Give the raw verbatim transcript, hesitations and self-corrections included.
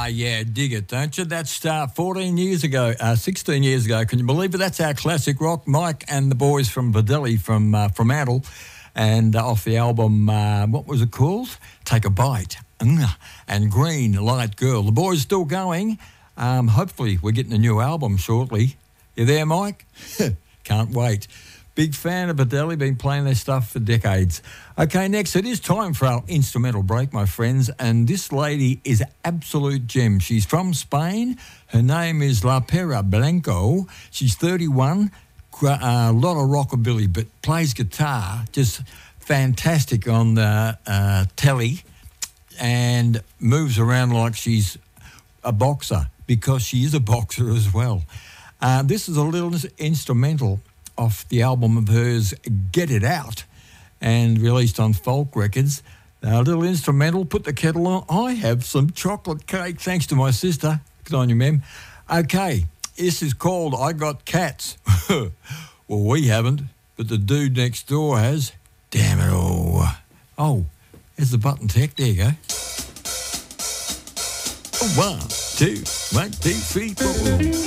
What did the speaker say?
yeah, dig it, don't you? That's uh, fourteen years ago, uh, sixteen years ago. Can you believe it? That's our classic rock. Mike and the boys from Videlli from uh, Fremantle, and uh, off the album, uh, what was it called? Take a Bite. And Green Light Girl. The boys still going. Um, hopefully we're getting a new album shortly. You there, Mike? Can't wait. Big fan of Videlli, been playing their stuff for decades. Okay, next, it is time for our instrumental break, my friends, and this lady is an absolute gem. She's from Spain. Her name is La Pera Blanco. She's thirty-one, a uh, lot of rockabilly, but plays guitar, just fantastic on the uh, telly, and moves around like she's a boxer, because she is a boxer as well. Uh, this is a little instrumental off the album of hers, Get It Out, and released on Folk Records. A little instrumental, Put the Kettle On. I have some chocolate cake, thanks to my sister. Good on you, Mem. Okay, this is called I Got Cats. Well, we haven't, but the dude next door has. Damn it all. Oh, there's the button tech. There you go. One, two, one, two, three, four.